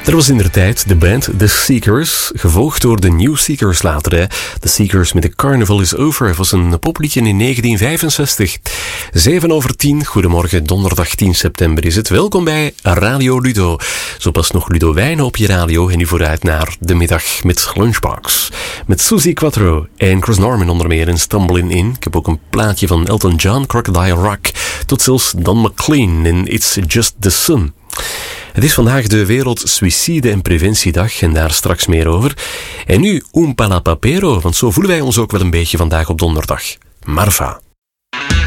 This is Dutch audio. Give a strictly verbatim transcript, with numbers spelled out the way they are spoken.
Er was inderdaad de band The Seekers, gevolgd door de New Seekers later. Hè. The Seekers met The Carnival is Over was een popliedje in negentien vijfenzestig. Zeven over tien, goedemorgen, donderdag tien september is het. Welkom bij Radio Ludo. Zo pas nog Ludo Wijnen op je radio en nu vooruit naar de middag met Lunchbox. Met Suzy Quattro en Chris Norman onder meer in Stumbling In. Ik heb ook een plaatje van Elton John, Crocodile Rock, tot zelfs Don McLean in It's Just the Sun. Het is vandaag de Wereld Suïcide- en Preventiedag en daar straks meer over. En nu Oompa La Papero, want zo voelen wij ons ook wel een beetje vandaag op donderdag. Marva.